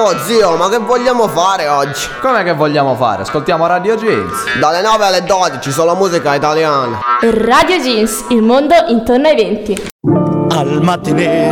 Oh zio, ma che vogliamo fare oggi? Com'è che vogliamo fare? Ascoltiamo Radio Jeans. Dalle 9 alle 12 solo musica italiana. Radio Jeans, il mondo intorno ai 20. Al mattino